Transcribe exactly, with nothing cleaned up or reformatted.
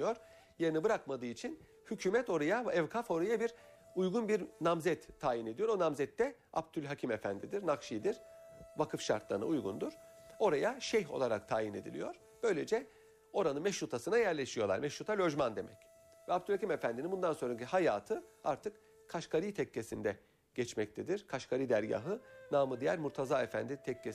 bırakmıyor. Yerini bırakmadığı için hükümet oraya, evkaf oraya bir uygun bir namzet tayin ediyor. O namzet de Abdülhakim Efendi'dir, Nakşi'dir. Vakıf şartlarına uygundur. Oraya şeyh olarak tayin ediliyor. Böylece oranın meşrutasına yerleşiyorlar. Meşruta lojman demek. Ve Abdülhakim Efendi'nin bundan sonraki hayatı artık Kaşgari tekkesinde geçmektedir. Kaşgari dergahı, namı diğer Murtaza Efendi tekkesi.